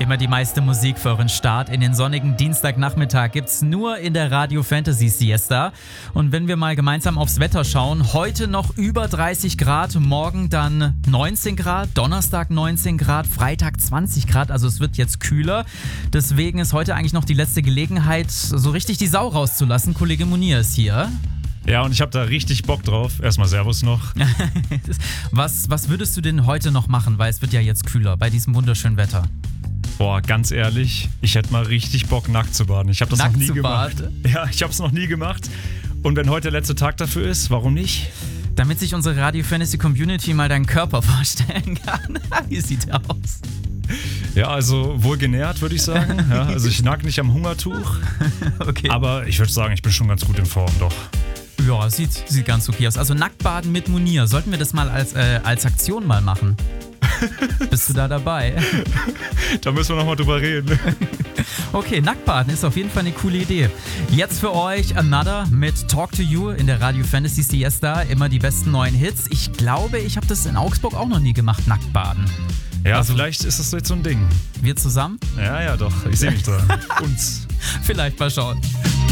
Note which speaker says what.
Speaker 1: Immer die meiste Musik für euren Start in den sonnigen Dienstagnachmittag gibt's nur in der Radio Fantasy Siesta. Und wenn wir mal gemeinsam aufs Wetter schauen, heute noch über 30 Grad, morgen dann 19 Grad, Donnerstag 19 Grad, Freitag 20 Grad, also es wird jetzt kühler. Deswegen ist heute eigentlich noch die letzte Gelegenheit, so richtig die Sau rauszulassen. Kollege Munir ist hier.
Speaker 2: Ja, und ich habe da richtig Bock drauf. Erstmal Servus noch.
Speaker 1: Was würdest du denn heute noch machen, weil es wird ja jetzt kühler bei diesem wunderschönen Wetter?
Speaker 2: Boah, ganz ehrlich, ich hätte mal richtig Bock, nackt zu baden. Ich habe das noch nie gemacht. Ja, ich habe es noch nie gemacht. Und wenn heute der letzte Tag dafür ist, warum nicht?
Speaker 1: Damit sich unsere Radio Fantasy Community mal deinen Körper vorstellen kann. Wie sieht der aus?
Speaker 2: Ja, also wohlgenährt, würde ich sagen. Ja, also ich nag nicht am Hungertuch.
Speaker 1: Okay.
Speaker 2: Aber ich würde sagen, ich bin schon ganz gut in Form, doch.
Speaker 1: Ja, sieht ganz okay aus. Also Nacktbaden mit Munir. Sollten wir das mal als Aktion mal machen? Bist du da dabei?
Speaker 2: Da müssen wir nochmal drüber reden.
Speaker 1: Okay, Nacktbaden ist auf jeden Fall eine coole Idee. Jetzt für euch Another mit Talk to You in der Radio Fantasy Siesta. Immer die besten neuen Hits. Ich glaube, ich habe das in Augsburg auch noch nie gemacht, Nacktbaden.
Speaker 2: Ja, also, vielleicht ist das jetzt so ein Ding.
Speaker 1: Wir zusammen?
Speaker 2: Ja, doch. Ich sehe mich da. Uns.
Speaker 1: Vielleicht mal schauen.